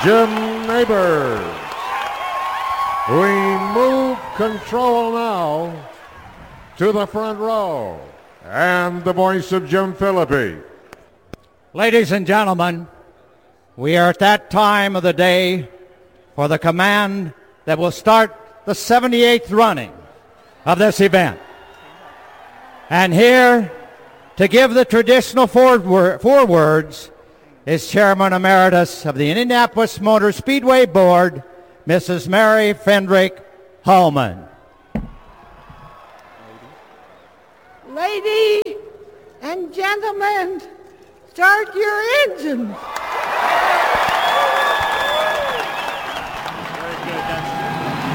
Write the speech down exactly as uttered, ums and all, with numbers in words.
Jim Neighbors. We move control now to the front row, and the voice of Jim Philippi. Ladies and gentlemen, we are at that time of the day for the command that will start the seventy-eighth running of this event. And here to give the traditional forewords is Chairman Emeritus of the Indianapolis Motor Speedway Board, Missus Mary Fendrick Holman. Ladies and gentlemen, start your engines.